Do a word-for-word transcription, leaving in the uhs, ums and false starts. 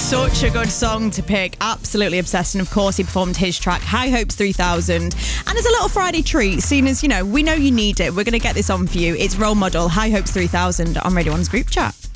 Such a good song to pick. Absolutely obsessed. And of course, he performed his track, High Hopes three thousand. And as a little Friday treat, seeing as, you know, we know you need it, we're going to get this on for you. It's Role Model, High Hopes three thousand on Radio one's group chat.